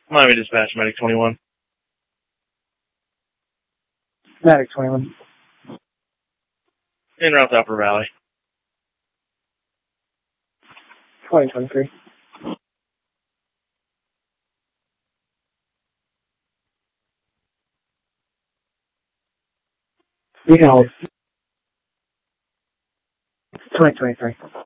Miami Dispatch, Medic 21. Medic 21. En route to Upper Valley. 2023. You can hold. 2023.